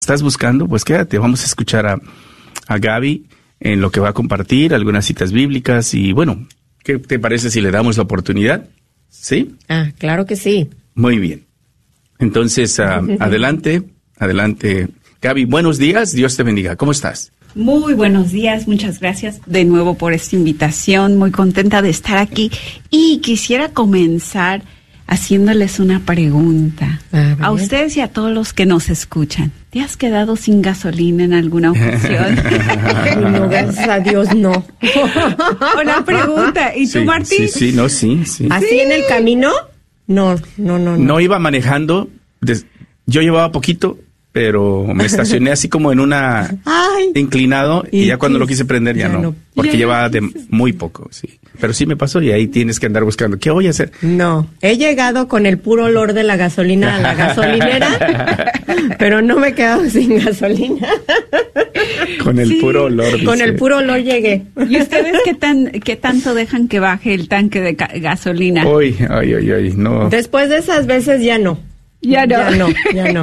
estás buscando, pues quédate, vamos a escuchar a Gaby en lo que va a compartir, algunas citas bíblicas y bueno, ¿qué te parece si le damos la oportunidad? ¿Sí? Claro que sí. Muy bien. Entonces, adelante, Gaby, buenos días, Dios te bendiga. ¿Cómo estás? Muy buenos días, muchas gracias de nuevo por esta invitación, muy contenta de estar aquí y quisiera comenzar haciéndoles una pregunta a ustedes y a todos los que nos escuchan. ¿Te has quedado sin gasolina en alguna ocasión? No, gracias a Dios, no. Una pregunta, ¿y tú, Martín? Sí. ¿Así en el camino? No. No iba manejando, yo llevaba poquito, pero me estacioné así como en una inclinado y ya cuando lo quise prender ya no, porque llevaba de muy poco, sí. Pero sí me pasó y ahí tienes que andar buscando. ¿Qué voy a hacer? No, he llegado con el puro olor de la gasolina a la gasolinera, pero no me he quedado sin gasolina. Con el puro olor. Dice. Con el puro olor llegué. ¿Y ustedes qué tanto dejan que baje el tanque de gasolina? Ay, no. Después de esas veces ya no. Ya no.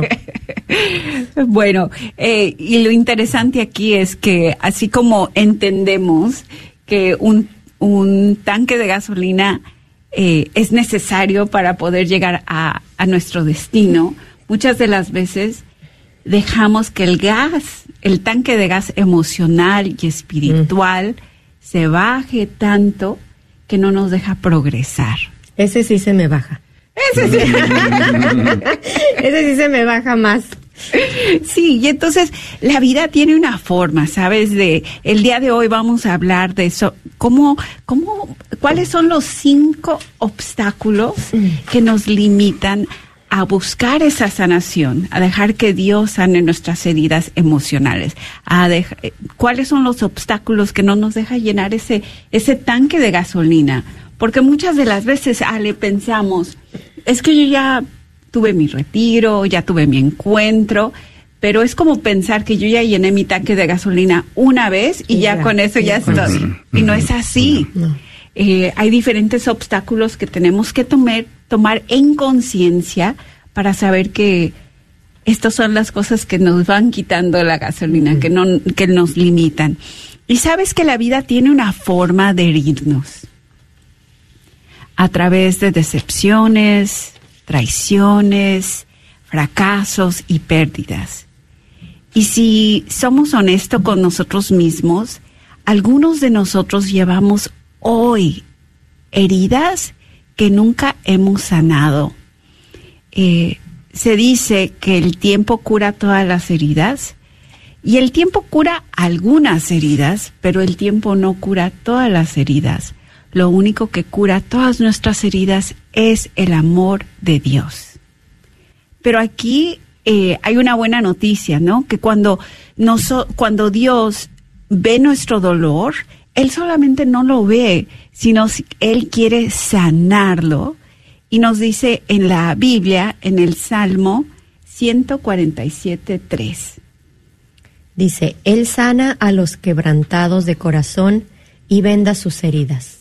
Bueno, y lo interesante aquí es que así como entendemos que un tanque de gasolina es necesario para poder llegar a nuestro destino, muchas de las veces dejamos que el tanque de gas emocional y espiritual se baje tanto que no nos deja progresar. Ese sí se me baja. Ese sí se me baja más. Sí, y entonces la vida tiene una forma, ¿sabes? El día de hoy vamos a hablar de eso. ¿Cuáles son los 5 obstáculos que nos limitan a buscar esa sanación, a dejar que Dios sane nuestras heridas emocionales? ¿Cuáles son los obstáculos que no nos deja llenar ese tanque de gasolina? Porque muchas de las veces, Ale, pensamos, es que yo ya tuve mi retiro, ya tuve mi encuentro, pero es como pensar que yo ya llené mi tanque de gasolina una vez y ya con eso ya estoy. Y no es así. No. Hay diferentes obstáculos que tenemos que tomar en conciencia para saber que estas son las cosas que nos van quitando la gasolina, que nos limitan. Y sabes que la vida tiene una forma de herirnos a través de decepciones, traiciones, fracasos y pérdidas. Y si somos honestos con nosotros mismos, algunos de nosotros llevamos hoy heridas que nunca hemos sanado. Se dice que el tiempo cura todas las heridas y el tiempo cura algunas heridas, pero el tiempo no cura todas las heridas. Lo único que cura todas nuestras heridas es el amor de Dios. Pero aquí hay una buena noticia, ¿no? Que cuando Dios ve nuestro dolor, Él solamente no lo ve, sino Él quiere sanarlo. Y nos dice en la Biblia, en el Salmo 147:3. Dice, Él sana a los quebrantados de corazón y venda sus heridas.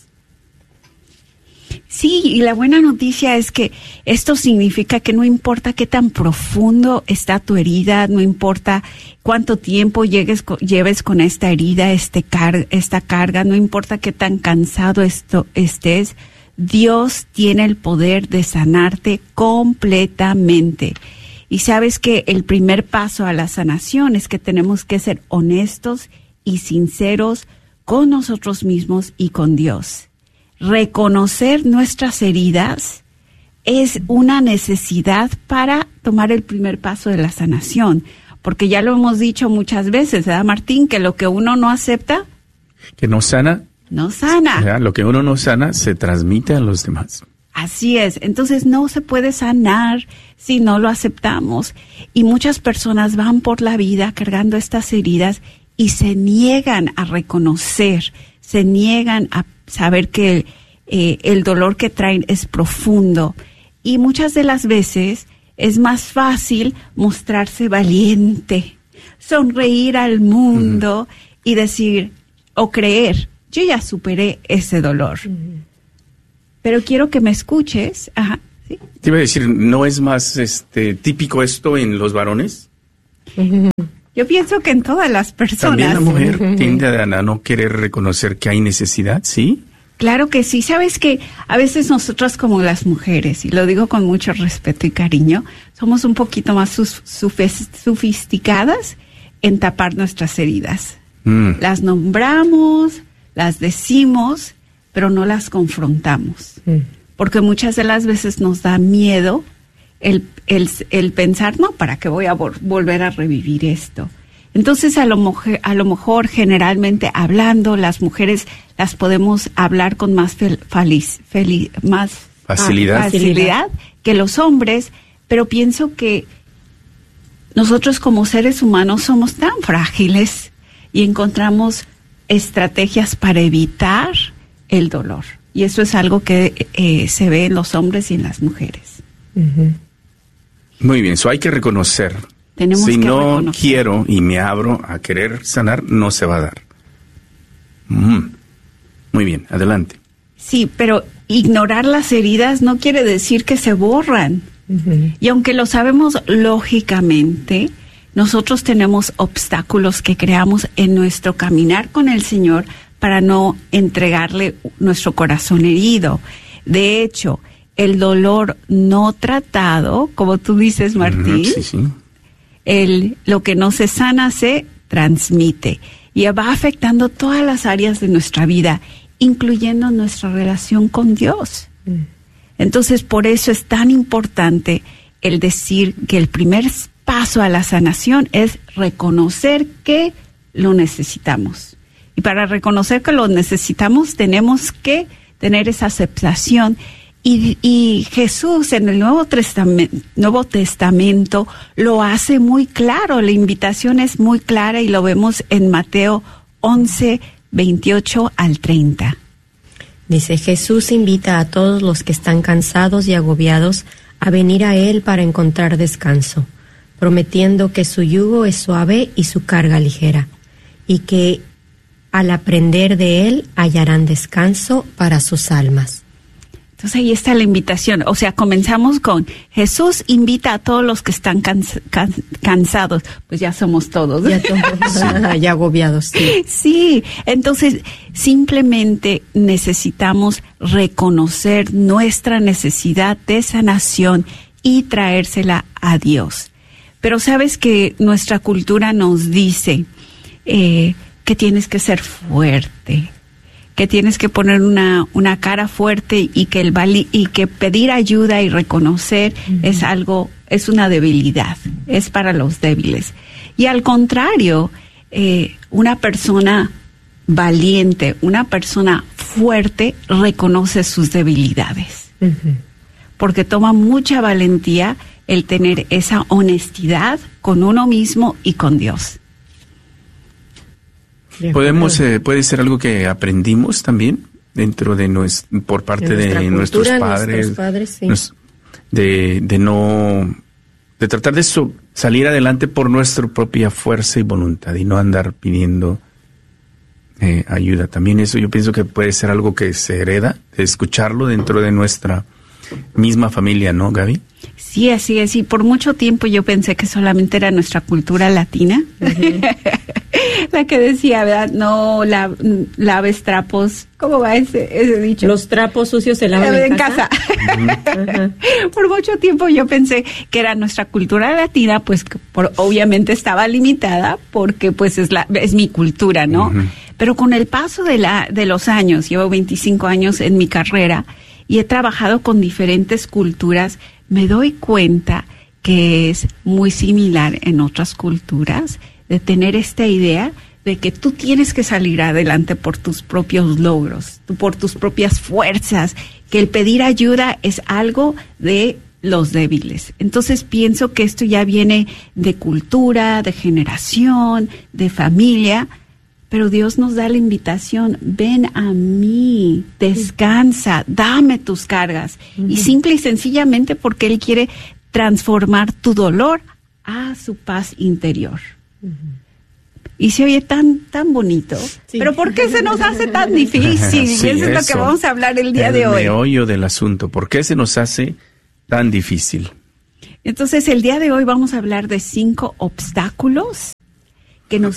Sí, y la buena noticia es que esto significa que no importa qué tan profundo está tu herida, no importa cuánto tiempo lleves con esta herida, esta carga, no importa qué tan cansado estés, Dios tiene el poder de sanarte completamente. Y sabes que el primer paso a la sanación es que tenemos que ser honestos y sinceros con nosotros mismos y con Dios. Reconocer nuestras heridas es una necesidad para tomar el primer paso de la sanación, porque ya lo hemos dicho muchas veces, ¿verdad, Martín? Que lo que uno no acepta, que no sana, no sana. ¿Verdad? Lo que uno no sana se transmite a los demás. Así es, entonces no se puede sanar si no lo aceptamos. Y muchas personas van por la vida cargando estas heridas y se niegan a reconocer, se niegan a saber que el dolor que traen es profundo. Y muchas de las veces es más fácil mostrarse valiente, sonreír al mundo y decir o creer, yo ya superé ese dolor. Pero quiero que me escuches. Ajá, ¿sí? Te iba a decir, ¿no es más típico esto en los varones? Yo pienso que en todas las personas. También la mujer tiende a no querer reconocer que hay necesidad, ¿sí? Claro que sí. Sabes que a veces nosotras como las mujeres, y lo digo con mucho respeto y cariño, somos un poquito más sofisticadas en tapar nuestras heridas. Las nombramos, las decimos, pero no las confrontamos. Porque muchas de las veces nos da miedo el pensar, no, ¿para qué voy a volver a revivir esto? Entonces, a lo mejor, generalmente hablando, las mujeres las podemos hablar con más facilidad que los hombres, pero pienso que nosotros como seres humanos somos tan frágiles y encontramos estrategias para evitar el dolor. Y eso es algo que se ve en los hombres y en las mujeres. Muy bien, eso hay que reconocer. Si no quiero y me abro a querer sanar, no se va a dar. Muy bien, adelante. Sí, pero ignorar las heridas no quiere decir que se borran. Y aunque lo sabemos lógicamente, nosotros tenemos obstáculos que creamos en nuestro caminar con el Señor para no entregarle nuestro corazón herido. De hecho, el dolor no tratado, como tú dices, Martín, lo que no se sana se transmite y va afectando todas las áreas de nuestra vida, incluyendo nuestra relación con Dios. Entonces, por eso es tan importante el decir que el primer paso a la sanación es reconocer que lo necesitamos. Y para reconocer que lo necesitamos, tenemos que tener esa aceptación. Y Jesús en el Nuevo Testamento lo hace muy claro, la invitación es muy clara y lo vemos en Mateo 11, 28 al 30. Dice, Jesús invita a todos los que están cansados y agobiados a venir a Él para encontrar descanso, prometiendo que su yugo es suave y su carga ligera, y que al aprender de Él hallarán descanso para sus almas. Entonces ahí está la invitación, o sea, comenzamos con Jesús invita a todos los que están cansados, pues ya somos todos. Ya agobiados, sí. Sí, entonces simplemente necesitamos reconocer nuestra necesidad de sanación y traérsela a Dios. Pero sabes que nuestra cultura nos dice que tienes que ser fuerte, que tienes que poner una cara fuerte y que pedir ayuda y reconocer es una debilidad, es para los débiles. Y al contrario, una persona valiente, una persona fuerte reconoce sus debilidades. Porque toma mucha valentía el tener esa honestidad con uno mismo y con Dios. Puede ser algo que aprendimos también dentro de por parte de nuestros padres, sí. de tratar de salir adelante por nuestra propia fuerza y voluntad y no andar pidiendo ayuda. También eso yo pienso que puede ser algo que se hereda, de escucharlo dentro de nuestra misma familia, ¿no, Gaby? Sí, así es. Y por mucho tiempo yo pensé que solamente era nuestra cultura latina. La que decía, ¿verdad? No laves trapos. ¿Cómo va ese dicho? Los trapos sucios se lavan en casa. Por mucho tiempo yo pensé que era nuestra cultura latina, pues obviamente estaba limitada porque pues es mi cultura, ¿no? Pero con el paso de los años, llevo 25 años en mi carrera y he trabajado con diferentes culturas, me doy cuenta que es muy similar en otras culturas de tener esta idea de que tú tienes que salir adelante por tus propios logros, por tus propias fuerzas, que el pedir ayuda es algo de los débiles. Entonces pienso que esto ya viene de cultura, de generación, de familia, pero Dios nos da la invitación, ven a mí, descansa, dame tus cargas. Y simple y sencillamente porque Él quiere transformar tu dolor a su paz interior. Y se oye tan bonito. Sí. Pero ¿por qué se nos hace tan difícil? Sí, eso es lo que vamos a hablar el día de hoy. El meollo del asunto. ¿Por qué se nos hace tan difícil? Entonces, el día de hoy vamos a hablar de 5 obstáculos que nos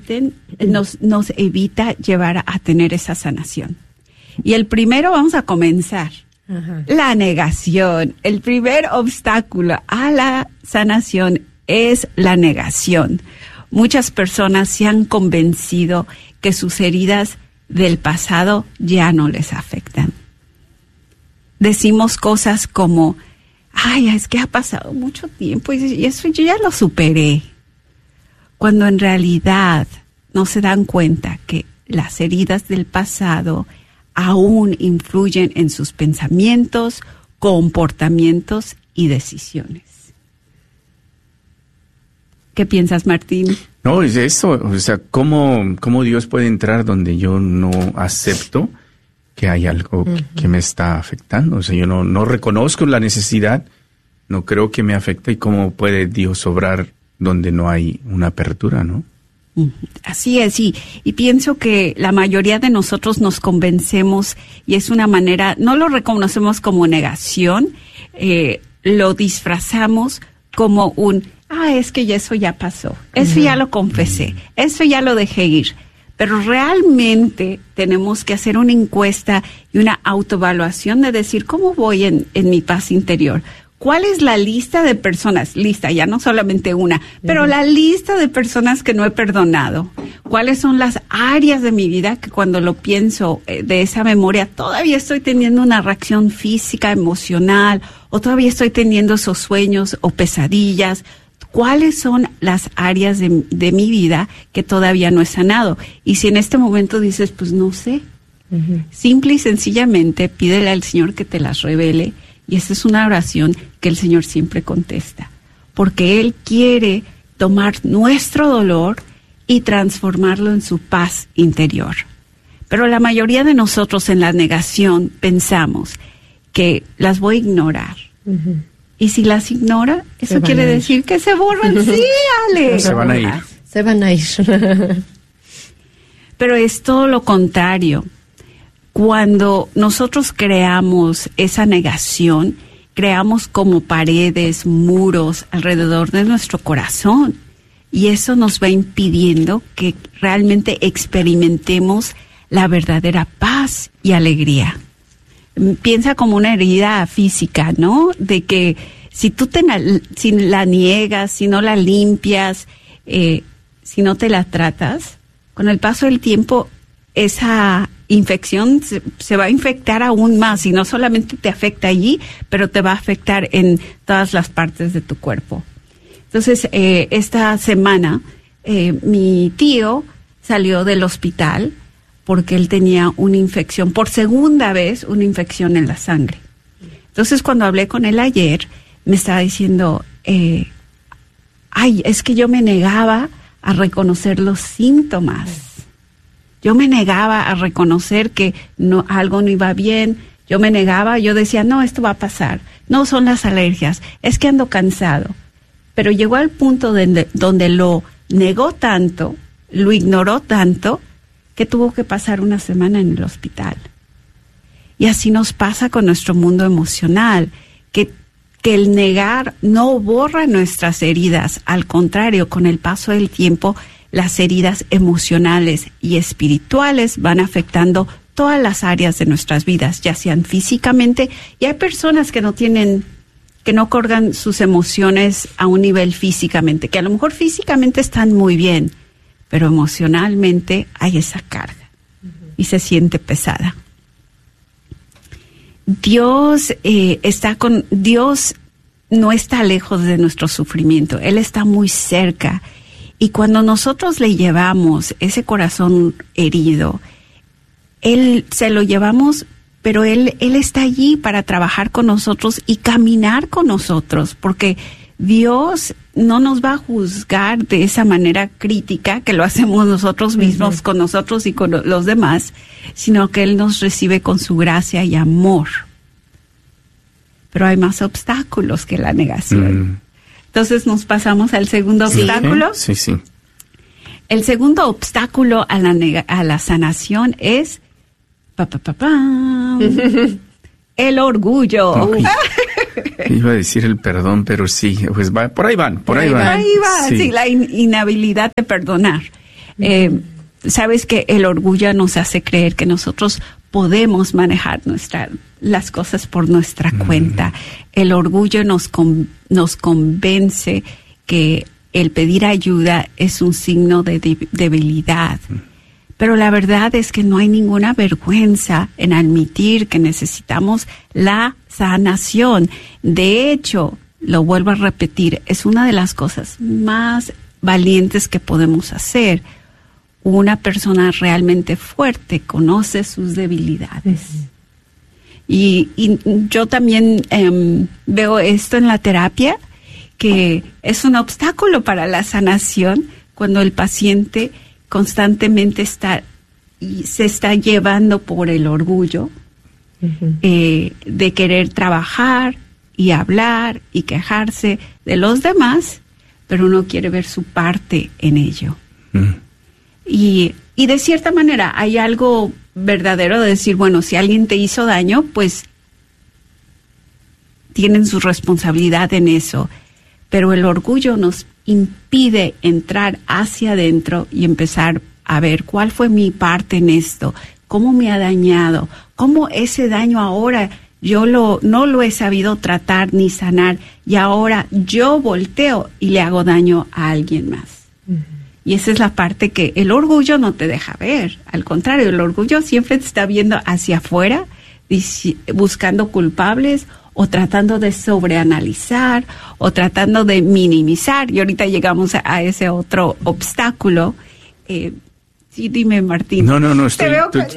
evita llevar a tener esa sanación. Y el primero, vamos a comenzar. Ajá. La negación. El primer obstáculo a la sanación es la negación. Muchas personas se han convencido que sus heridas del pasado ya no les afectan. Decimos cosas como, ay, es que ha pasado mucho tiempo y eso yo ya lo superé. Cuando en realidad no se dan cuenta que las heridas del pasado aún influyen en sus pensamientos, comportamientos y decisiones. ¿Qué piensas, Martín? No, es eso, o sea, ¿cómo Dios puede entrar donde yo no acepto que hay algo que me está afectando? O sea, yo no reconozco la necesidad, no creo que me afecte, y cómo puede Dios obrar donde no hay una apertura, ¿no? Así es, y pienso que la mayoría de nosotros nos convencemos, y es una manera, no lo reconocemos como negación, lo disfrazamos como es que eso ya pasó, eso ya lo confesé, eso ya lo dejé ir. Pero realmente tenemos que hacer una encuesta y una autoevaluación de decir, ¿cómo voy en mi paz interior? ¿Cuál es la lista de personas? Lista, ya no solamente una, pero la lista de personas que no he perdonado. ¿Cuáles son las áreas de mi vida que cuando lo pienso de esa memoria todavía estoy teniendo una reacción física, emocional, o todavía estoy teniendo esos sueños o pesadillas? ¿Cuáles son las áreas de mi vida que todavía no he sanado? Y si en este momento dices, pues no sé, simple y sencillamente pídele al Señor que te las revele. Y esta es una oración que el Señor siempre contesta, porque Él quiere tomar nuestro dolor y transformarlo en su paz interior. Pero la mayoría de nosotros en la negación pensamos que las voy a ignorar. Y si las ignora, eso quiere decir que se borran. Sí, Ale. Se van a ir. Se van a ir. Pero es todo lo contrario. Cuando nosotros creamos esa negación, creamos como paredes, muros alrededor de nuestro corazón. Y eso nos va impidiendo que realmente experimentemos la verdadera paz y alegría. Piensa como una herida física, ¿no? De que si tú si la niegas, si no la limpias, si no te la tratas, con el paso del tiempo esa infección se va a infectar aún más, y no solamente te afecta allí, pero te va a afectar en todas las partes de tu cuerpo. Entonces, esta semana mi tío salió del hospital porque él tenía una infección, por segunda vez, una infección en la sangre. Entonces, cuando hablé con él ayer, me estaba diciendo, es que yo me negaba a reconocer los síntomas. Yo me negaba a reconocer que algo no iba bien. Yo decía, no, esto va a pasar. No son las alergias, es que ando cansado. Pero llegó al punto donde lo negó tanto, lo ignoró tanto, que tuvo que pasar una semana en el hospital. Y así nos pasa con nuestro mundo emocional, que el negar no borra nuestras heridas. Al contrario, con el paso del tiempo, las heridas emocionales y espirituales van afectando todas las áreas de nuestras vidas, ya sean físicamente, y hay personas que no cargan sus emociones a un nivel físicamente, que a lo mejor físicamente están muy bien, pero emocionalmente hay esa carga y se siente pesada. Dios no está lejos de nuestro sufrimiento, Él está muy cerca. Y cuando nosotros le llevamos ese corazón herido, Él se lo llevamos, pero Él está allí para trabajar con nosotros y caminar con nosotros, porque Dios no nos va a juzgar de esa manera crítica que lo hacemos nosotros mismos con nosotros y con los demás, sino que Él nos recibe con su gracia y amor. Pero hay más obstáculos que la negación. Entonces nos pasamos al segundo obstáculo. Sí. El segundo obstáculo a la sanación es el orgullo. Okay. Iba a decir el perdón, pero sí, pues por ahí van. Ahí va, sí, la inhabilidad de perdonar. Sabes que el orgullo nos hace creer que nosotros podemos manejar las cosas por nuestra cuenta. El orgullo nos convence que el pedir ayuda es un signo de debilidad. Pero la verdad es que no hay ninguna vergüenza en admitir que necesitamos la sanación. De hecho, lo vuelvo a repetir, es una de las cosas más valientes que podemos hacer. Una persona realmente fuerte conoce sus debilidades. Y yo también veo esto en la terapia, que es un obstáculo para la sanación cuando el paciente constantemente se está llevando por el orgullo de querer trabajar y hablar y quejarse de los demás, pero no quiere ver su parte en ello. Y de cierta manera hay algo verdadero de decir, bueno, si alguien te hizo daño, pues tienen su responsabilidad en eso. Pero el orgullo nos impide entrar hacia adentro y empezar a ver cuál fue mi parte en esto, cómo me ha dañado, cómo ese daño ahora yo no lo he sabido tratar ni sanar y ahora yo volteo y le hago daño a alguien más. Y esa es la parte que el orgullo no te deja ver. Al contrario, el orgullo siempre te está viendo hacia afuera, buscando culpables o tratando de sobreanalizar o tratando de minimizar. Y ahorita llegamos a ese otro obstáculo. Sí, dime, Martín. No, estoy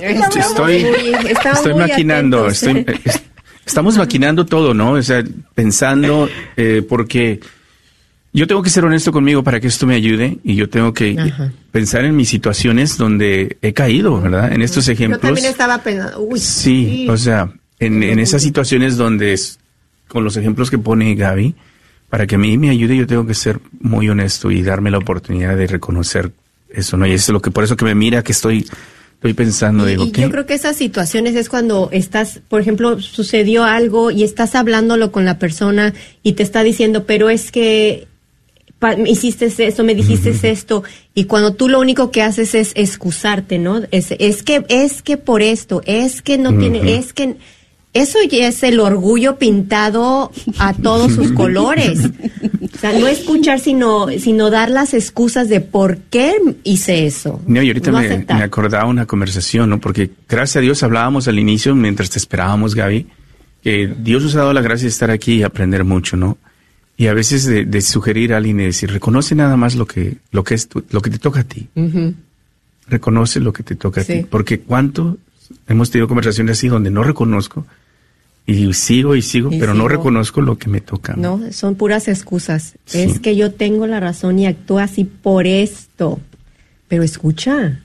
maquinando. Estamos maquinando todo, ¿no? O sea, pensando, porque yo tengo que ser honesto conmigo para que esto me ayude y yo tengo que pensar en mis situaciones donde he caído, ¿verdad? En estos ejemplos. Yo también estaba pensando. Sí, o sea, en esas situaciones donde, con los ejemplos que pone Gaby, para que a mí me ayude, yo tengo que ser muy honesto y darme la oportunidad de reconocer eso, ¿no? Y eso es por eso que me mira que estoy pensando, digo, ¿qué? Yo creo que esas situaciones es cuando estás, por ejemplo, sucedió algo y estás hablándolo con la persona y te está diciendo, pero es que hiciste esto, me dijiste esto, y cuando tú lo único que haces es excusarte, ¿no? Es que por esto, es que no tiene, es que eso ya es el orgullo pintado a todos sus colores. O sea, no escuchar, sino dar las excusas de por qué hice eso. No, y ahorita me acordaba una conversación, ¿no? Porque gracias a Dios hablábamos al inicio, mientras te esperábamos, Gaby, que Dios nos ha dado la gracia de estar aquí y aprender mucho, ¿no? Y a veces de sugerir a alguien y decir, reconoce nada más lo que te toca a ti. Reconoce lo que te toca a ti. Porque cuánto hemos tenido conversaciones así donde no reconozco y sigo, pero no reconozco lo que me toca. No, son puras excusas. Sí. Es que yo tengo la razón y actúo así por esto. Pero escucha.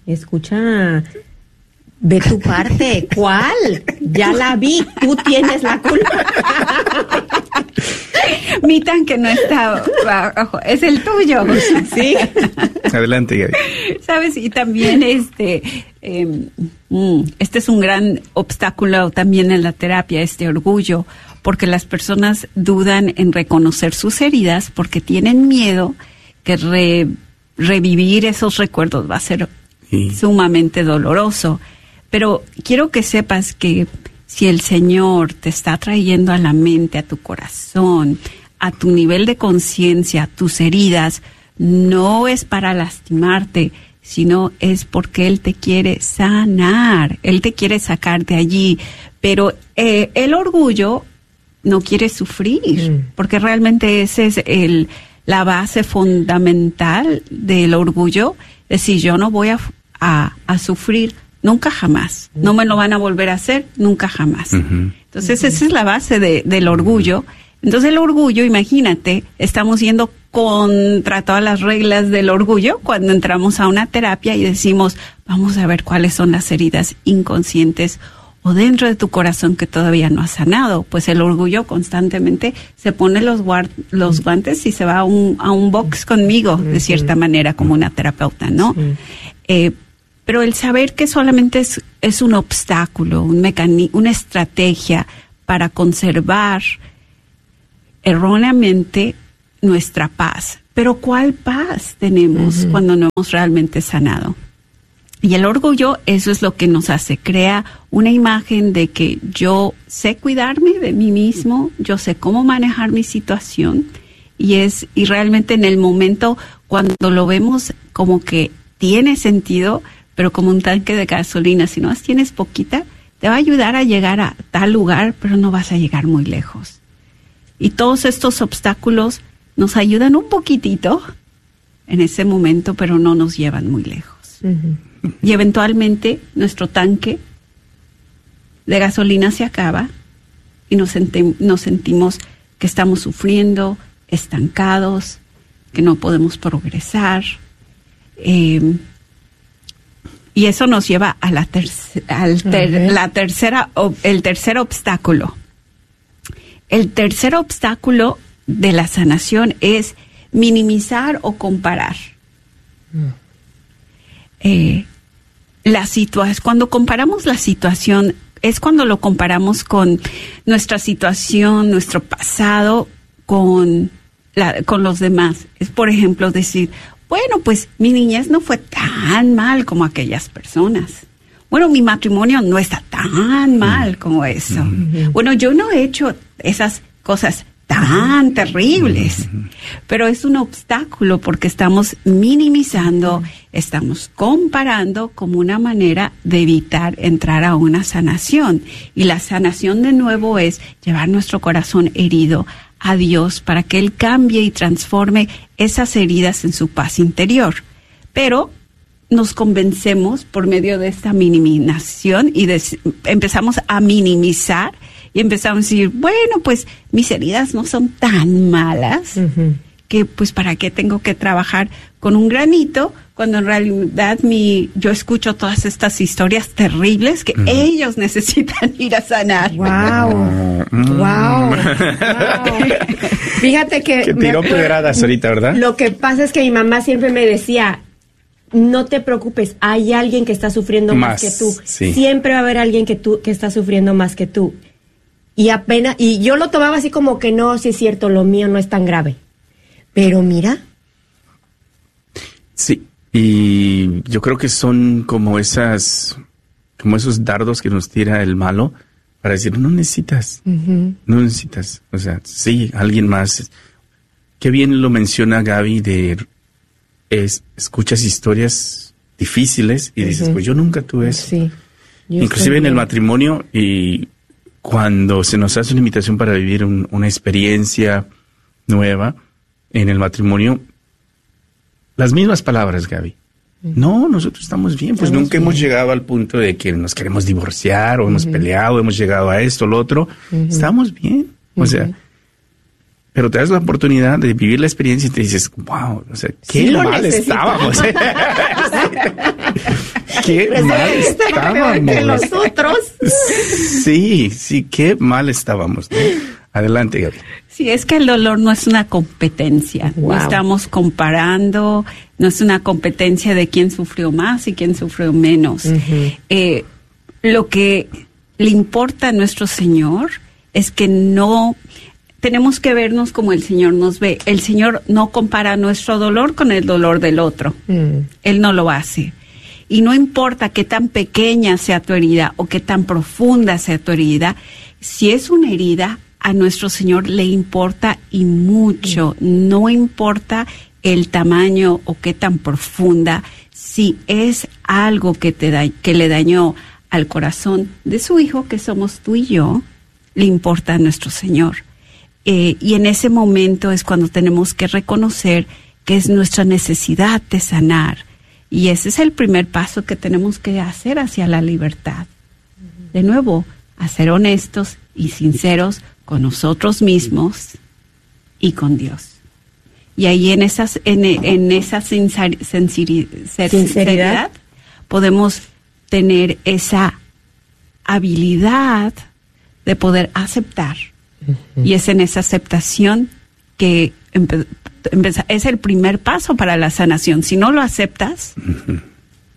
Ve tu parte. ¿Cuál? Ya la vi. Tú tienes la culpa. Mi tanque no está bajo. Es el tuyo. Sí. Adelante, Gaby. ¿Sabes? Y también este es un gran obstáculo también en la terapia, este orgullo, porque las personas dudan en reconocer sus heridas porque tienen miedo que revivir esos recuerdos va a ser sumamente doloroso. Pero quiero que sepas que si el Señor te está trayendo a la mente, a tu corazón, a tu nivel de conciencia, tus heridas, no es para lastimarte, sino es porque Él te quiere sanar, Él te quiere sacar de allí. Pero el orgullo no quiere sufrir, porque realmente esa es la base fundamental del orgullo, es decir, yo no voy a sufrir nunca jamás. No me lo van a volver a hacer nunca jamás. Entonces, esa es la base del orgullo. Entonces, el orgullo, imagínate, estamos yendo contra todas las reglas del orgullo cuando entramos a una terapia y decimos, vamos a ver cuáles son las heridas inconscientes o dentro de tu corazón que todavía no has sanado. Pues el orgullo constantemente se pone los guantes y se va a un box conmigo, de cierta manera, como una terapeuta, ¿no? Pero el saber que solamente es un obstáculo, una estrategia para conservar erróneamente nuestra paz. Pero ¿cuál paz tenemos cuando no hemos realmente sanado? Y el orgullo, eso es lo que nos hace, crea una imagen de que yo sé cuidarme de mí mismo, yo sé cómo manejar mi situación, y realmente en el momento cuando lo vemos como que tiene sentido, pero como un tanque de gasolina, si no tienes poquita, te va a ayudar a llegar a tal lugar, pero no vas a llegar muy lejos. Y todos estos obstáculos nos ayudan un poquitito en ese momento, pero no nos llevan muy lejos. Y eventualmente nuestro tanque de gasolina se acaba y nos sentimos que estamos sufriendo, estancados, que no podemos progresar. Y eso nos lleva a el tercer obstáculo. El tercer obstáculo de la sanación es minimizar o comparar. Cuando comparamos la situación, es cuando lo comparamos con nuestra situación, nuestro pasado, con los demás. Es, por ejemplo, decir, bueno, pues mi niñez no fue tan mal como aquellas personas. Bueno, mi matrimonio no está tan mal como eso. Bueno, yo no he hecho esas cosas tan terribles, pero es un obstáculo porque estamos minimizando, estamos comparando como una manera de evitar entrar a una sanación. Y la sanación de nuevo es llevar nuestro corazón herido a Dios para que Él cambie y transforme esas heridas en su paz interior. Pero nos convencemos por medio de esta minimización y empezamos a minimizar y empezamos a decir, bueno, pues mis heridas no son tan malas, que pues para qué tengo que trabajar con un granito, cuando en realidad yo escucho todas estas historias terribles que ellos necesitan ir a sanar. ¡Wow! Fíjate que tiró pedradas ahorita, ¿verdad? Lo que pasa es que mi mamá siempre me decía, no te preocupes, hay alguien que está sufriendo más que tú. Sí. Siempre va a haber alguien que está sufriendo más que tú. Y yo lo tomaba así como que no, sí es cierto, lo mío no es tan grave. Pero mira. Sí, y yo creo que son como esos dardos que nos tira el malo para decir, no necesitas, no necesitas. O sea, sí, alguien más. Qué bien lo menciona Gaby escuchas historias difíciles y dices, pues yo nunca tuve eso. Sí, inclusive en el matrimonio, y cuando se nos hace una invitación para vivir una experiencia nueva en el matrimonio, las mismas palabras, Gaby. No, nosotros estamos bien, pues nunca hemos llegado al punto de que nos queremos divorciar o hemos peleado, hemos llegado a esto, lo otro. Estamos bien, o sea, pero te das la oportunidad de vivir la experiencia y te dices, wow, o sea, qué mal estábamos. Qué mal estábamos. Que los otros. Sí, qué mal estábamos, ¿no? Adelante, Gaby. Sí, es que el dolor no es una competencia. Wow. No estamos comparando, no es una competencia de quién sufrió más y quién sufrió menos. Lo que le importa a nuestro Señor es que no tenemos que vernos como el Señor nos ve. El Señor no compara nuestro dolor con el dolor del otro. Él no lo hace. Y no importa qué tan pequeña sea tu herida o qué tan profunda sea tu herida, si es una herida, a nuestro Señor le importa y mucho. No importa el tamaño o qué tan profunda, si es algo que le dañó al corazón de su Hijo, que somos tú y yo, le importa a nuestro Señor. Y en ese momento es cuando tenemos que reconocer que es nuestra necesidad de sanar. Y ese es el primer paso que tenemos que hacer hacia la libertad. De nuevo, a ser honestos y sinceros con nosotros mismos y con Dios. Y ahí en esa sinceridad podemos tener esa habilidad de poder aceptar. Y es en esa aceptación que es el primer paso para la sanación. Si no lo aceptas,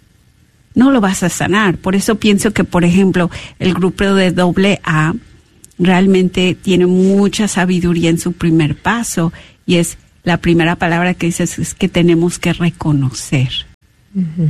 no lo vas a sanar. Por eso pienso que, por ejemplo, el grupo de AA realmente tiene mucha sabiduría en su primer paso, y es la primera palabra que dices es que tenemos que reconocer. Uh-huh.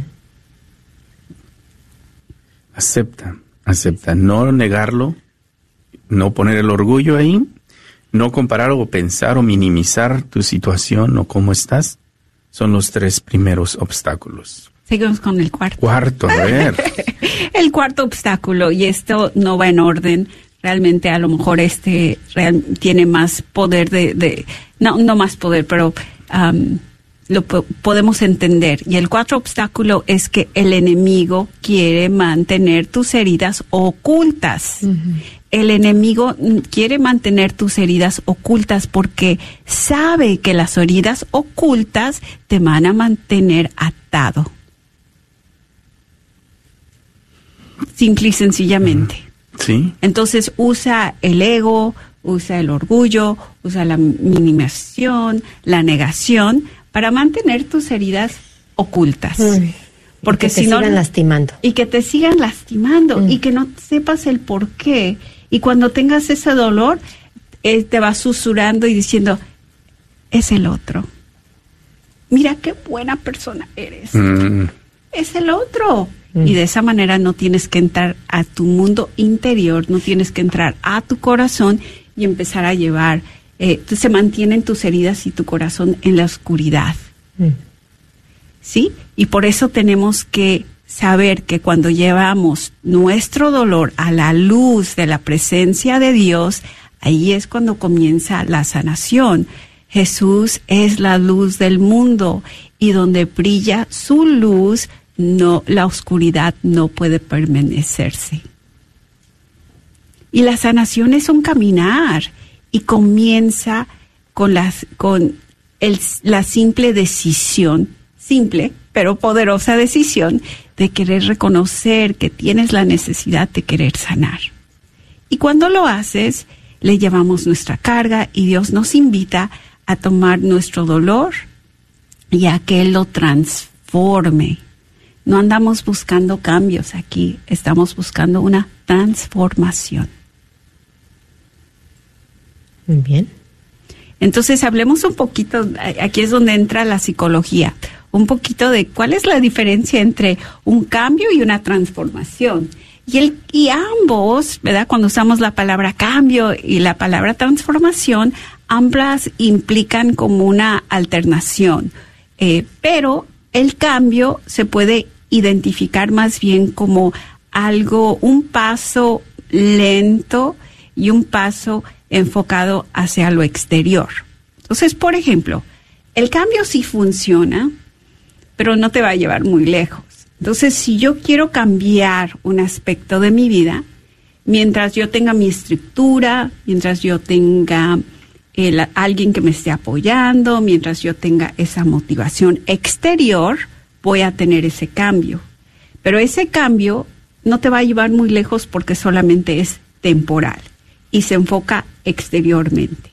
Acepta, no negarlo, no poner el orgullo ahí, no comparar o pensar o minimizar tu situación o cómo estás. Son los 3 primeros obstáculos. Seguimos con el cuarto. Cuarto, a ver. El cuarto obstáculo, y esto no va en orden. Realmente a lo mejor tiene más poder no más poder, pero lo podemos entender. Y el cuarto obstáculo es que el enemigo quiere mantener tus heridas ocultas. Uh-huh. El enemigo quiere mantener tus heridas ocultas porque sabe que las heridas ocultas te van a mantener atado. Simple y sencillamente. Sí. Entonces usa el ego, usa el orgullo, usa la minimización, la negación para mantener tus heridas ocultas. Porque si no, sigan lastimando. Y que te sigan lastimando y que no sepas el por qué. Y cuando tengas ese dolor, te va susurrando y diciendo, es el otro. Mira qué buena persona eres. Es el otro. Y de esa manera no tienes que entrar a tu mundo interior, no tienes que entrar a tu corazón y empezar a llevar, se mantienen tus heridas y tu corazón en la oscuridad. ¿Sí? Y por eso tenemos que saber que cuando llevamos nuestro dolor a la luz de la presencia de Dios, ahí es cuando comienza la sanación. Jesús es la luz del mundo, y donde brilla su luz, la oscuridad no puede permanecerse. Y la sanación es un caminar, y comienza con la simple decisión, simple pero poderosa decisión, de querer reconocer que tienes la necesidad de querer sanar. Y cuando lo haces, le llevamos nuestra carga, y Dios nos invita a tomar nuestro dolor y a que Él lo transforme. No andamos buscando cambios aquí, estamos buscando una transformación. Muy bien. Entonces hablemos un poquito, aquí es donde entra la psicología, un poquito de cuál es la diferencia entre un cambio y una transformación. Y ambos, ¿verdad? Cuando usamos la palabra cambio y la palabra transformación, ambas implican como una alternación. Pero el cambio se puede identificar más bien como un paso lento y un paso enfocado hacia lo exterior. Entonces, por ejemplo, el cambio sí funciona, pero no te va a llevar muy lejos. Entonces, si yo quiero cambiar un aspecto de mi vida, mientras yo tenga mi estructura, mientras yo tenga alguien que me esté apoyando, mientras yo tenga esa motivación exterior, voy a tener ese cambio. Pero ese cambio no te va a llevar muy lejos porque solamente es temporal y se enfoca exteriormente.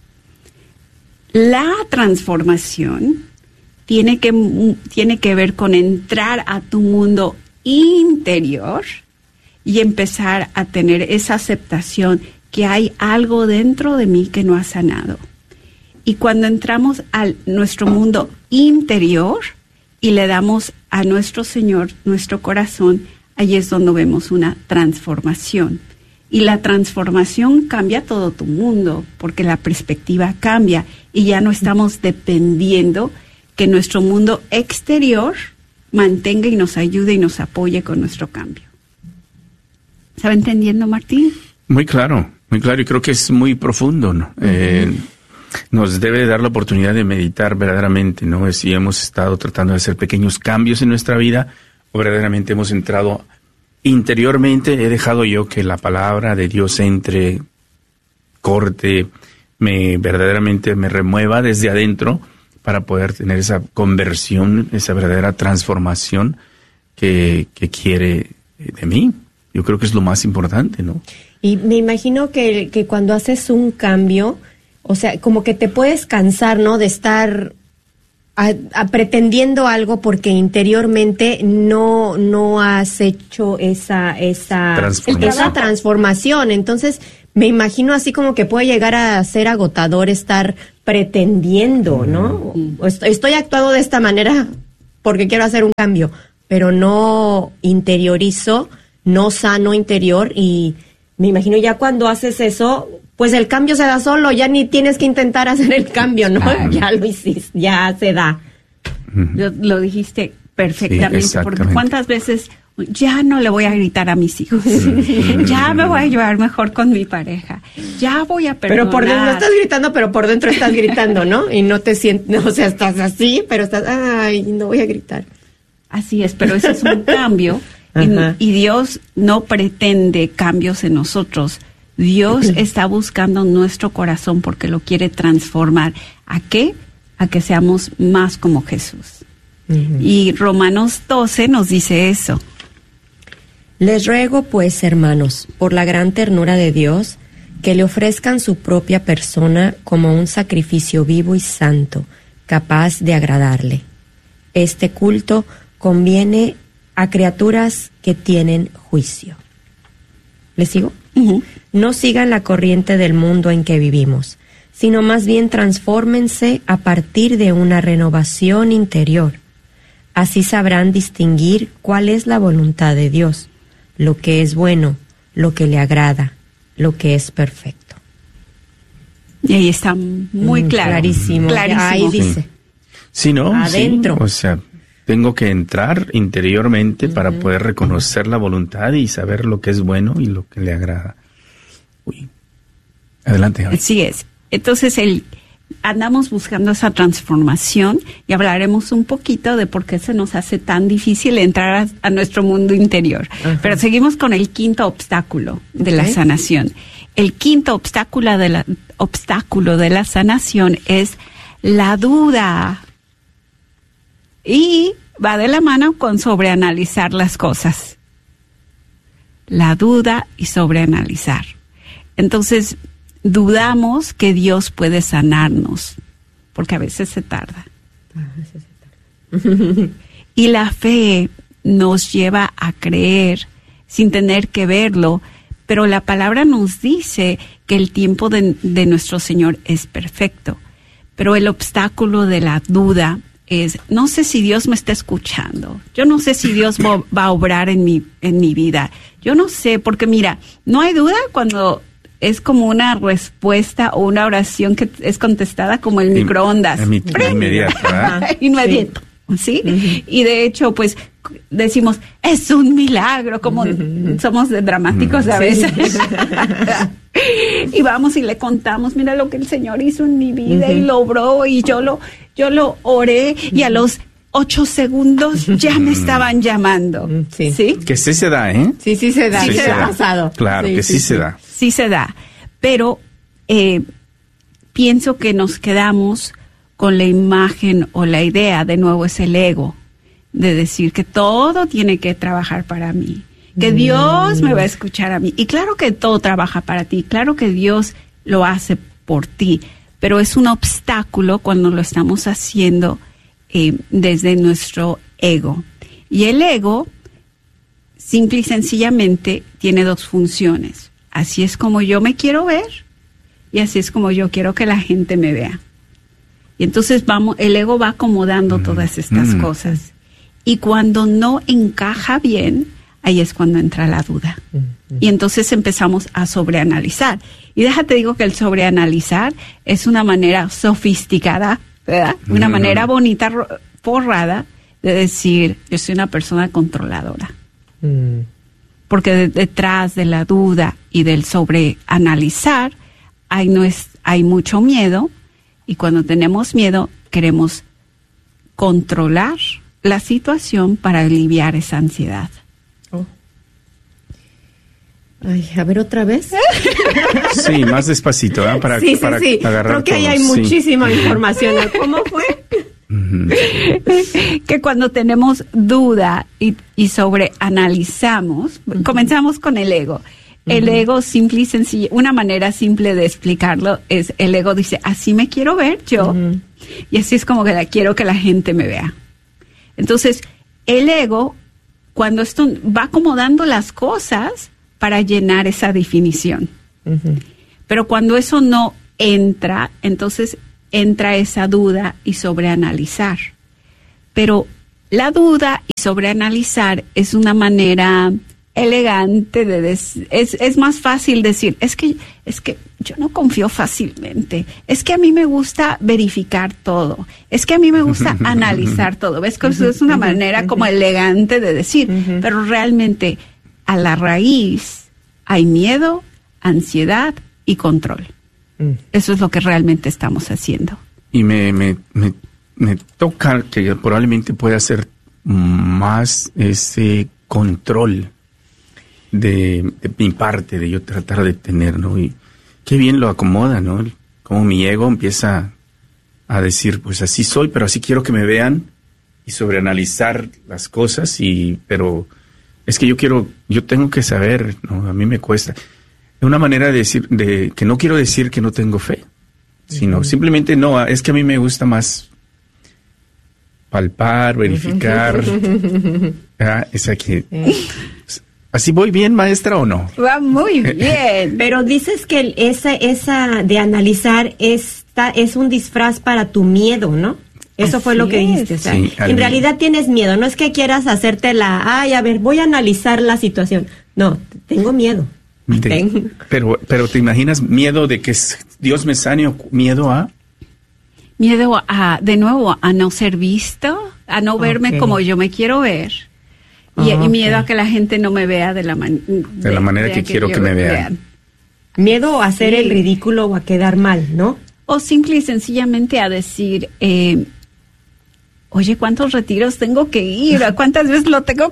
La transformación tiene que ver con entrar a tu mundo interior y empezar a tener esa aceptación que hay algo dentro de mí que no ha sanado. Y cuando entramos a nuestro mundo interior y le damos a nuestro Señor nuestro corazón, ahí es donde vemos una transformación. Y la transformación cambia todo tu mundo, porque la perspectiva cambia y ya no estamos dependiendo que nuestro mundo exterior mantenga y nos ayude y nos apoye con nuestro cambio. ¿Estaba entendiendo, Martín? Muy claro, y creo que es muy profundo, ¿no? Nos debe dar la oportunidad de meditar verdaderamente, ¿no? Si hemos estado tratando de hacer pequeños cambios en nuestra vida, o verdaderamente hemos entrado interiormente. He dejado yo que la palabra de Dios entre, corte, verdaderamente me remueva desde adentro para poder tener esa conversión, esa verdadera transformación que quiere de mí. Yo creo que es lo más importante, ¿no? Y me imagino que cuando haces un cambio, o sea, como que te puedes cansar, ¿no? De estar pretendiendo algo porque interiormente no has hecho esa transformación. Entonces, me imagino así como que puede llegar a ser agotador estar pretendiendo, ¿no? Estoy actuando de esta manera porque quiero hacer un cambio, pero no interiorizo, no sano interior, y me imagino ya cuando haces eso, pues el cambio se da solo, ya ni tienes que intentar hacer el cambio, ¿no? Ya lo hiciste, ya se da. Lo dijiste perfectamente, sí, porque ¿cuántas veces ya no le voy a gritar a mis hijos? Ya me voy a llevar mejor con mi pareja, ya voy a perdonar. Pero por dentro estás gritando, pero por dentro estás gritando, ¿no? Y no te sientes, o sea, estás así, pero estás, ay, no voy a gritar. Así es, pero ese es un cambio, y Dios no pretende cambios en nosotros. Dios está buscando nuestro corazón porque lo quiere transformar. ¿A qué? A que seamos más como Jesús. Y Romanos 12 nos dice eso. Les ruego, pues, hermanos, por la gran ternura de Dios, que le ofrezcan su propia persona como un sacrificio vivo y santo, capaz de agradarle. Este culto conviene a criaturas que tienen juicio. ¿Les sigo? No sigan la corriente del mundo en que vivimos, sino más bien transfórmense a partir de una renovación interior. Así sabrán distinguir cuál es la voluntad de Dios, lo que es bueno, lo que le agrada, lo que es perfecto. Y ahí está muy claro. Clarísimo. Ahí dice. Sí, ¿no? Adentro. Sí, o sea, tengo que entrar interiormente para poder reconocer la voluntad y saber lo que es bueno y lo que le agrada. Uy. Adelante. Así es. Entonces, andamos buscando esa transformación y hablaremos un poquito de por qué se nos hace tan difícil entrar a nuestro mundo interior. Pero seguimos con el quinto obstáculo de la sanación. El quinto obstáculo de la sanación es la duda. Y va de la mano con sobreanalizar las cosas. La duda y sobreanalizar. Entonces, dudamos que Dios puede sanarnos, porque a veces se tarda. Y la fe nos lleva a creer sin tener que verlo, pero la palabra nos dice que el tiempo de nuestro Señor es perfecto. Pero el obstáculo de la duda es, no sé si Dios me está escuchando, yo no sé si Dios va a obrar en mi vida, yo no sé, porque mira, no hay duda cuando es como una respuesta o una oración que es contestada como el microondas. Inmediato, ¿sí? Y de hecho, pues, decimos, es un milagro, como somos dramáticos a veces. Y vamos y le contamos, mira lo que el Señor hizo en mi vida y lo obró, y yo lo oré, y a los 8 segundos ya me estaban llamando. Sí. Que sí se da, ¿eh? Sí se da. Sí se ha pasado. Claro, que sí se da. Sí se da. Pero pienso que nos quedamos con la imagen o la idea, de nuevo es el ego, de decir que todo tiene que trabajar para mí, que Dios me va a escuchar a mí. Y claro que todo trabaja para ti, claro que Dios lo hace por ti, pero es un obstáculo cuando lo estamos haciendo desde nuestro ego. Y el ego, simple y sencillamente, tiene 2 funciones. Así es como yo me quiero ver y así es como yo quiero que la gente me vea. Y entonces el ego va acomodando todas estas cosas. Y cuando no encaja bien, ahí es cuando entra la duda. Y entonces empezamos a sobreanalizar. Y déjate digo que el sobreanalizar es una manera sofisticada, ¿verdad? Una manera bonita, forrada, de decir, yo soy una persona controladora. Porque detrás de la duda y del sobreanalizar hay mucho miedo, y cuando tenemos miedo queremos controlar la situación para aliviar esa ansiedad. Ay, a ver otra vez. Sí, más despacito, ¿eh? Para agarrar. Creo que ahí hay muchísima información. ¿Cómo fue? Que cuando tenemos duda y sobreanalizamos, comenzamos con el ego. El ego, simple y sencillo, una manera simple de explicarlo es, el ego dice, así me quiero ver yo, Y así es como que quiero que la gente me vea. Entonces, el ego, cuando esto va acomodando las cosas para llenar esa definición. Uh-huh. Pero cuando eso no entra, entonces entra esa duda y sobreanalizar. Pero la duda y sobreanalizar es una manera elegante de es más fácil decir, es que yo no confío fácilmente, es que a mí me gusta verificar todo, es que a mí me gusta analizar todo. ¿Ves? Que eso es una manera como elegante de decir, pero realmente a la raíz hay miedo, ansiedad y control. Eso es lo que realmente estamos haciendo. Y me toca que probablemente pueda ser más ese control de mi parte, de yo tratar de tener, ¿no? Y qué bien lo acomoda, ¿no? Como mi ego empieza a decir, pues así soy, pero así quiero que me vean, y sobreanalizar las cosas, pero es que yo tengo que saber, ¿no? A mí me cuesta. Una manera de decir, que no quiero decir que no tengo fe, sino simplemente no, es que a mí me gusta más palpar, verificar. Esa que... ¿Así voy bien, maestra, o no? Va muy bien. Pero dices que esa de analizar es un disfraz para tu miedo, ¿no? Eso fue lo que dijiste. O sea, sí, en realidad tienes miedo. No es que quieras hacerte a ver, voy a analizar la situación. No, tengo miedo. Pero ¿te imaginas miedo de que Dios me sane o miedo a...? Miedo de nuevo, a no ser visto, a no verme como yo me quiero ver. Y miedo a que la gente no me vea de la manera que quiero que me vean. Miedo a hacer el ridículo o a quedar mal, ¿no? O simple y sencillamente a decir, oye, ¿cuántos retiros tengo que ir? ¿Cuántas veces lo tengo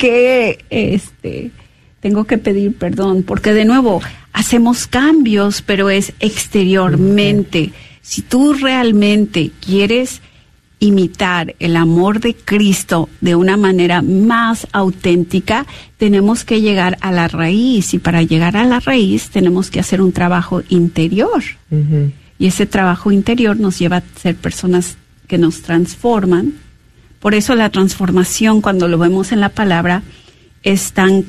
tengo que pedir perdón? Porque de nuevo, hacemos cambios, pero es exteriormente. Si tú realmente quieres imitar el amor de Cristo de una manera más auténtica, tenemos que llegar a la raíz, y para llegar a la raíz tenemos que hacer un trabajo interior. Uh-huh. Y ese trabajo interior nos lleva a ser personas que nos transforman. Por eso la transformación, cuando lo vemos en la palabra, es tan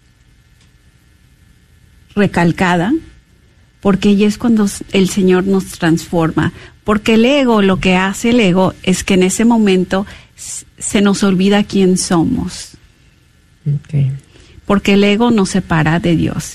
recalcada, porque ella es cuando el Señor nos transforma. Porque el ego, lo que hace el ego es que en ese momento se nos olvida quién somos. Okay. Porque el ego nos separa de Dios.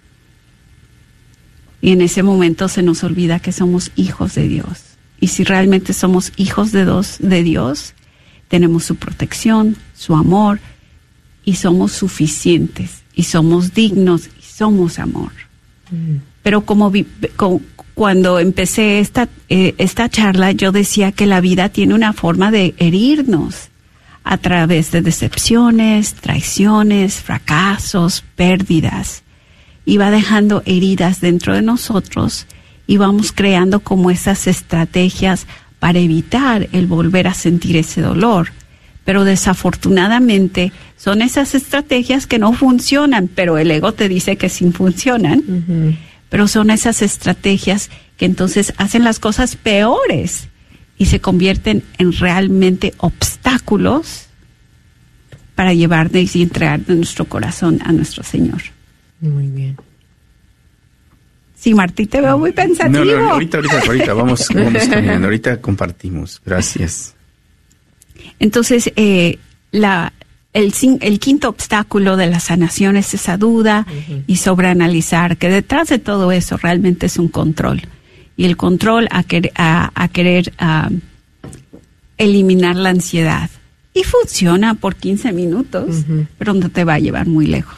Y en ese momento se nos olvida que somos hijos de Dios. Y si realmente somos hijos de Dios, tenemos su protección, su amor, y somos suficientes, y somos dignos, y somos amor. Pero cuando empecé esta charla, yo decía que la vida tiene una forma de herirnos a través de decepciones, traiciones, fracasos, pérdidas. Y va dejando heridas dentro de nosotros, y vamos creando como esas estrategias para evitar el volver a sentir ese dolor. Pero desafortunadamente son esas estrategias que no funcionan, pero el ego te dice que sí funcionan. Uh-huh. Pero son esas estrategias que entonces hacen las cosas peores y se convierten en realmente obstáculos para llevarnos y entregar de nuestro corazón a nuestro Señor. Muy bien. Sí, Martí, te veo muy pensativo. No, ahorita vamos caminando, ahorita compartimos. Gracias. Entonces, el quinto obstáculo de la sanación es esa duda y sobreanalizar, que detrás de todo eso realmente es un control. Y el control a querer eliminar la ansiedad. Y funciona por 15 minutos, pero no te va a llevar muy lejos.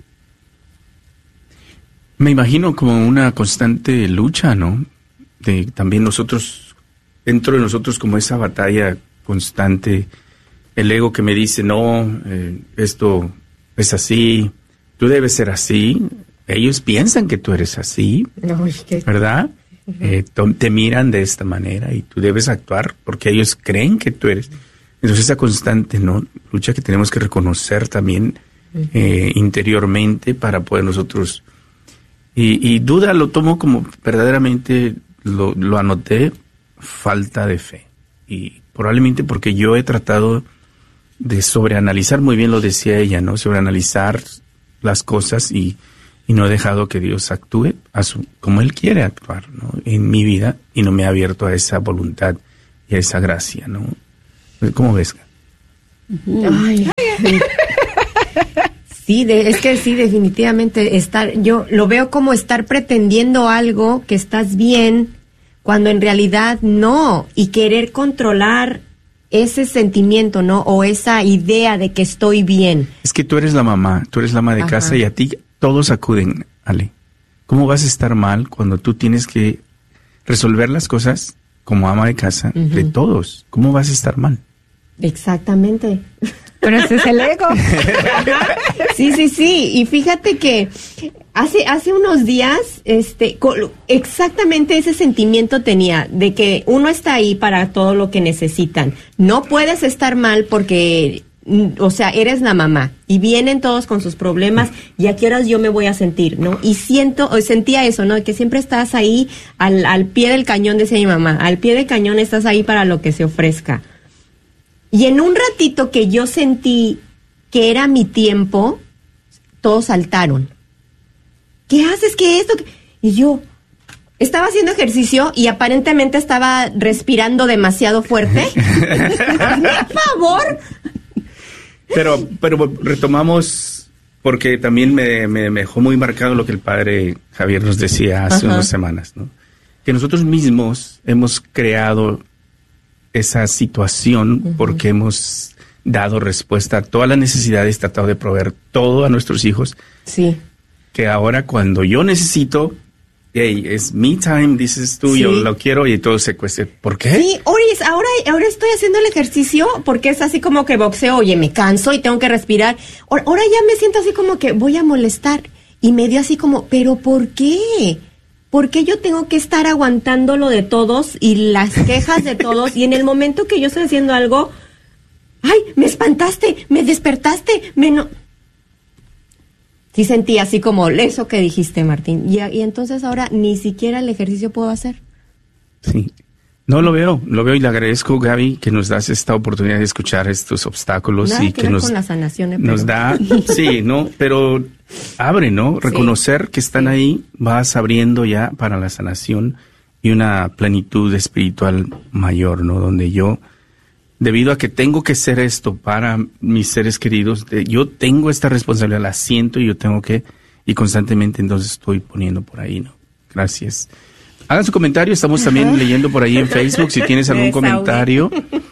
Me imagino como una constante lucha, ¿no? De también dentro de nosotros como esa batalla constante, el ego que me dice, no, esto es así, tú debes ser así, ellos piensan que tú eres así, ¿verdad? Te miran de esta manera y tú debes actuar porque ellos creen que tú eres. Entonces esa constante, ¿no?, lucha que tenemos que reconocer también interiormente para poder nosotros... Y duda lo tomo como verdaderamente, lo anoté, falta de fe. Y probablemente porque yo he tratado de sobreanalizar, muy bien lo decía ella, ¿no? Sobreanalizar las cosas y no he dejado que Dios actúe como Él quiere actuar, ¿no? En mi vida, y no me ha abierto a esa voluntad y a esa gracia, ¿no? ¿Cómo ves? Ay. Sí, es que sí, definitivamente yo lo veo como estar pretendiendo algo, que estás bien, cuando en realidad no, y querer controlar ese sentimiento, ¿no? O esa idea de que estoy bien. Es que tú eres la mamá de casa, y a ti todos acuden, Ale. ¿Cómo vas a estar mal cuando tú tienes que resolver las cosas como ama de casa de todos? ¿Cómo vas a estar mal? Exactamente. Pero ese es el ego. Sí. Y fíjate que hace unos días, exactamente ese sentimiento tenía de que uno está ahí para todo lo que necesitan. No puedes estar mal porque, o sea, eres la mamá y vienen todos con sus problemas, y a qué horas yo me voy a sentir, ¿no? Y sentía eso, ¿no? Que siempre estás ahí al pie del cañón, decía mi mamá, al pie del cañón estás ahí para lo que se ofrezca. Y en un ratito que yo sentí que era mi tiempo, todos saltaron. ¿Qué haces? ¿Qué esto? Y yo estaba haciendo ejercicio y aparentemente estaba respirando demasiado fuerte. Por favor. Pero retomamos, porque también me dejó muy marcado lo que el padre Javier nos decía hace unas semanas, ¿no? Que nosotros mismos hemos creado esa situación porque hemos dado respuesta a todas las necesidades, tratado de proveer todo a nuestros hijos. Sí. Que ahora cuando yo necesito, hey, es me time, dices tú, yo lo quiero, y todo se cuestiona. ¿Por qué? Sí, Oris, ahora estoy haciendo el ejercicio porque es así como que boxeo, oye, me canso y tengo que respirar. Ahora ya me siento así como que voy a molestar, y me dio así como, ¿pero por qué? ¿Por qué yo tengo que estar aguantando lo de todos y las quejas de todos? Y en el momento que yo estoy haciendo algo, ¡ay, me espantaste, me despertaste, Sí sentí así como eso que dijiste, Martín. Y entonces ahora ni siquiera el ejercicio puedo hacer. Sí. No, lo veo y le agradezco, Gaby, que nos das esta oportunidad de escuchar estos obstáculos. Nada y que ver nos, con la sanación, nos da, sí, ¿no? Pero abre, ¿no? Reconocer que están ahí, vas abriendo ya para la sanación y una plenitud espiritual mayor, ¿no? Donde yo, debido a que tengo que ser esto para mis seres queridos, yo tengo esta responsabilidad, la siento, y yo tengo que, y constantemente entonces estoy poniendo por ahí, ¿no? Gracias. Hagan su comentario, estamos también leyendo por ahí en Facebook. Si tienes algún comentario,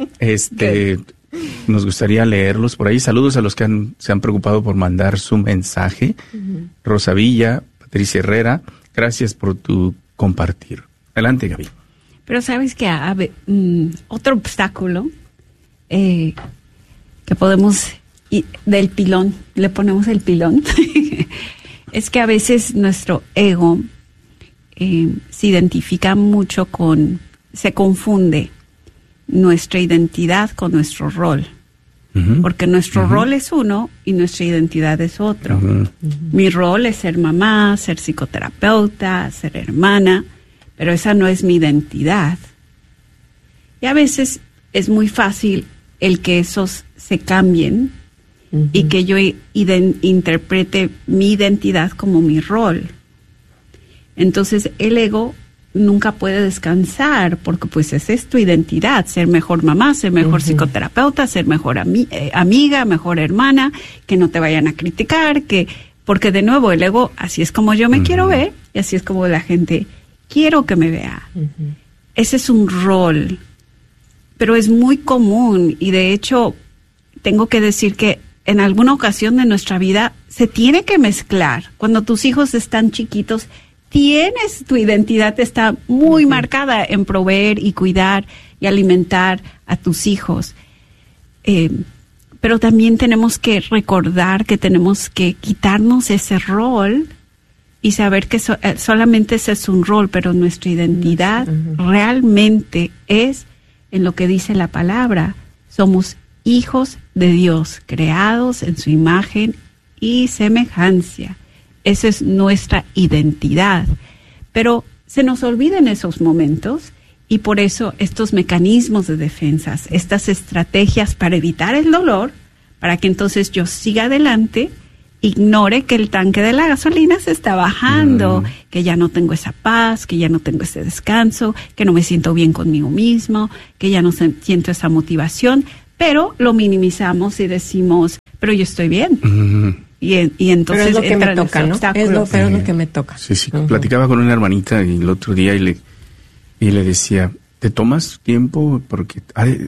nos gustaría leerlos por ahí. Saludos a los que se han preocupado por mandar su mensaje. Rosa Villa, Patricia Herrera, gracias por tu compartir. Adelante, Gaby. Pero sabes que otro obstáculo que podemos, del pilón, le ponemos el pilón, es que a veces nuestro ego se identifica mucho se confunde nuestra identidad con nuestro rol. Porque nuestro rol es uno y nuestra identidad es otro. Mi rol es ser mamá, ser psicoterapeuta, ser hermana, pero esa no es mi identidad. Y a veces es muy fácil el que esos se cambien y que yo interprete mi identidad como mi rol. Entonces el ego nunca puede descansar porque pues esa es tu identidad, ser mejor mamá, ser mejor psicoterapeuta, ser mejor amiga, mejor hermana, que no te vayan a criticar, porque de nuevo el ego, así es como yo me quiero ver y así es como la gente quiero que me vea. Ese es un rol, pero es muy común, y de hecho tengo que decir que en alguna ocasión de nuestra vida se tiene que mezclar. Cuando tus hijos están chiquitos, tu identidad está muy marcada en proveer y cuidar y alimentar a tus hijos. Pero también tenemos que recordar que tenemos que quitarnos ese rol y saber que solamente ese es un rol, pero nuestra identidad realmente es en lo que dice la palabra. Somos hijos de Dios, creados en su imagen y semejanza. Esa es nuestra identidad. Pero se nos olvida en esos momentos Y por eso estos mecanismos de defensas, estas estrategias para evitar el dolor, para que entonces yo siga adelante, ignore que el tanque de la gasolina se está bajando, que ya no tengo esa paz, que ya no tengo ese descanso, que no me siento bien conmigo mismo, que ya no siento esa motivación, pero lo minimizamos y decimos, pero yo estoy bien. Y entonces pero es lo que me toca, ¿no? Pero es lo que me toca. Sí. Platicaba con una hermanita el otro día y le decía, ¿te tomas tiempo? Porque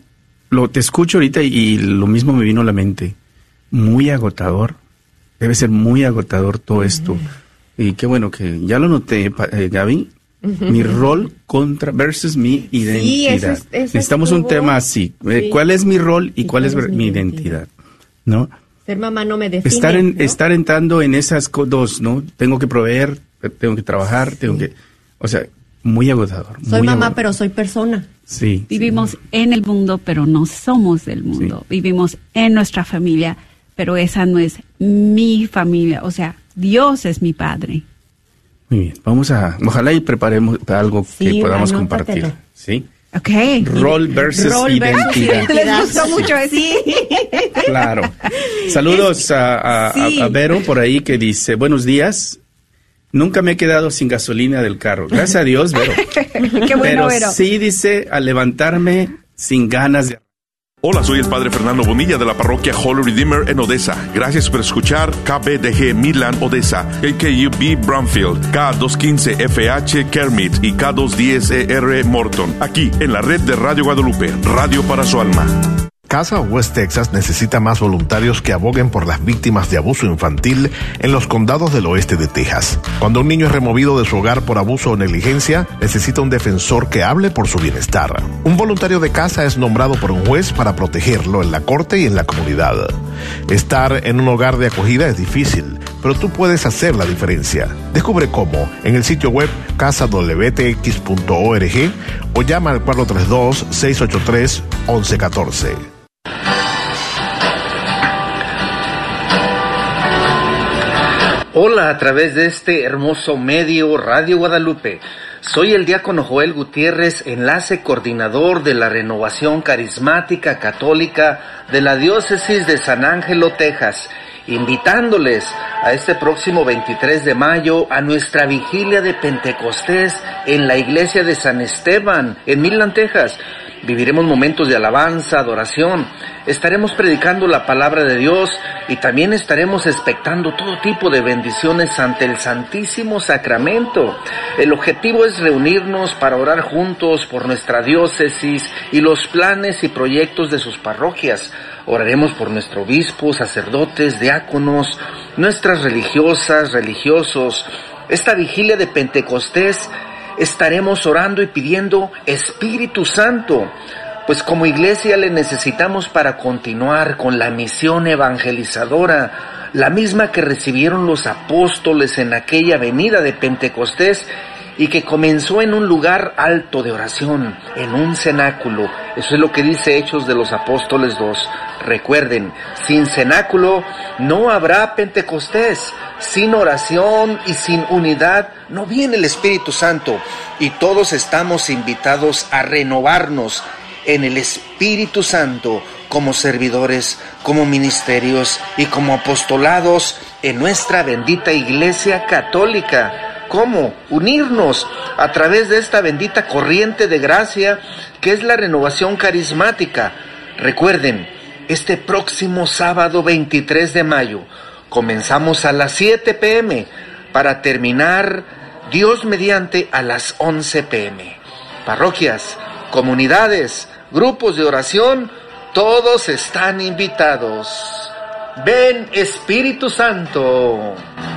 te escucho ahorita y lo mismo me vino a la mente. Muy agotador. Debe ser muy agotador todo esto. Y qué bueno que ya lo noté, Gaby. Mi rol versus mi identidad. Sí, necesitamos un tema así. Sí. ¿Cuál es mi rol y cuál es mi identidad? ¿No? Ser mamá no me define. Estar entrando en esas dos, ¿no? Tengo que proveer, tengo que trabajar, o sea, muy agotador. Soy muy mamá, pero soy persona. Sí. Vivimos en el mundo, pero no somos del mundo. Sí. Vivimos en nuestra familia, pero esa no es mi familia. O sea, Dios es mi padre. Muy bien. Ojalá y preparemos algo que podamos compartir. ¿Sí? Okay. Rol versus identidad. Les gustó mucho eso. Sí. Claro. Saludos a Vero por ahí que dice, buenos días. Nunca me he quedado sin gasolina del carro. Gracias a Dios, Vero. Qué bueno, pero Vero. Sí dice, al levantarme sin ganas de... Hola, soy el Padre Fernando Bonilla de la parroquia Holy Redeemer en Odessa. Gracias por escuchar KBDG Midland Odessa, AKUB Brownfield, K215FH Kermit y K210ER Morton. Aquí en la red de Radio Guadalupe, Radio para su alma. Casa West Texas necesita más voluntarios que aboguen por las víctimas de abuso infantil en los condados del oeste de Texas. Cuando un niño es removido de su hogar por abuso o negligencia, necesita un defensor que hable por su bienestar. Un voluntario de casa es nombrado por un juez para protegerlo en la corte y en la comunidad. Estar en un hogar de acogida es difícil, pero tú puedes hacer la diferencia. Descubre cómo en el sitio web casadwtx.org o llama al 432-683-1114. Hola, a través de este hermoso medio Radio Guadalupe. Soy el diácono Joel Gutiérrez, enlace coordinador de la Renovación Carismática Católica de la Diócesis de San Ángelo, Texas, invitándoles a este próximo 23 de mayo a nuestra vigilia de Pentecostés en la iglesia de San Esteban, en Midland, Texas. Viviremos momentos de alabanza, adoración, estaremos predicando la palabra de Dios y también estaremos expectando todo tipo de bendiciones ante el Santísimo Sacramento. El objetivo es reunirnos para orar juntos por nuestra diócesis y los planes y proyectos de sus parroquias. Oraremos por nuestro obispo, sacerdotes, diáconos, nuestras religiosas, religiosos. Esta vigilia de Pentecostés estaremos orando y pidiendo Espíritu Santo, pues como iglesia le necesitamos para continuar con la misión evangelizadora, la misma que recibieron los apóstoles en aquella venida de Pentecostés y que comenzó en un lugar alto de oración, en un cenáculo. Eso es lo que dice Hechos de los Apóstoles 2. Recuerden, sin cenáculo no habrá Pentecostés. Sin oración y sin unidad no viene el Espíritu Santo. Y todos estamos invitados a renovarnos en el Espíritu Santo como servidores, como ministerios y como apostolados en nuestra bendita Iglesia Católica. ¿Cómo? Unirnos a través de esta bendita corriente de gracia que es la renovación carismática. Recuerden, este próximo sábado 23 de mayo comenzamos a las 7 p.m. para terminar, Dios mediante, a las 11 p.m. Parroquias, comunidades, grupos de oración, todos están invitados. Ven, Espíritu Santo.